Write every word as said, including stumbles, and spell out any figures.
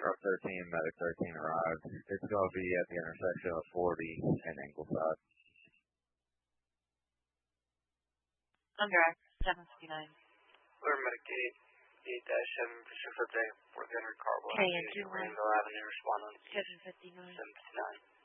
Truck thirteen, Medic thirteen arrived. It's going to be at the intersection of forty and Ingleside. Under seven fifty-nine. Clear Medic eight, eight seven for six J, four hundred car block. K N two one. Randall Avenue, responding. seven fifty-nine. seven fifty-nine.